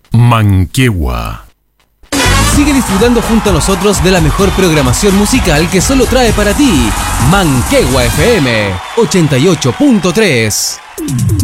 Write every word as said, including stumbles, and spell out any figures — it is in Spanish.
Manquehue. Sigue disfrutando junto a nosotros de la mejor programación musical que solo trae para ti Manquehue F M ochenta y ocho punto tres.